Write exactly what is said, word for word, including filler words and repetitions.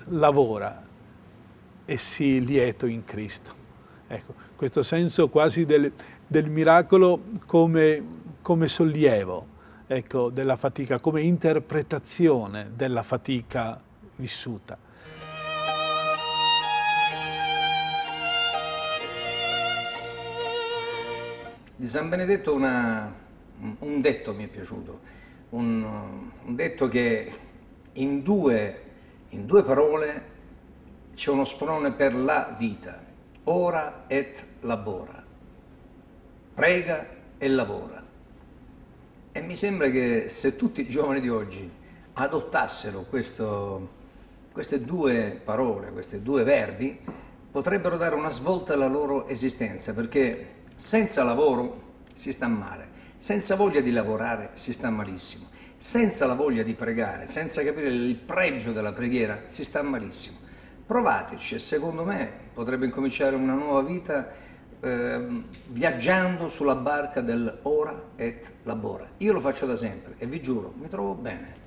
lavora e sii lieto in Cristo. Ecco, questo senso quasi del, del miracolo come, come sollievo, ecco, della fatica, come interpretazione della fatica vissuta. Di San Benedetto una, un detto mi è piaciuto, un, un detto che in due, in due parole c'è uno sprone per la vita: ora et labora, prega e lavora. E mi sembra che se tutti i giovani di oggi adottassero questo, queste due parole, questi due verbi, potrebbero dare una svolta alla loro esistenza, perché senza lavoro si sta male, senza voglia di lavorare si sta malissimo, senza la voglia di pregare, senza capire il pregio della preghiera si sta malissimo. Provateci e secondo me potrebbe incominciare una nuova vita eh, viaggiando sulla barca del ora et labora. Io lo faccio da sempre e vi giuro, mi trovo bene.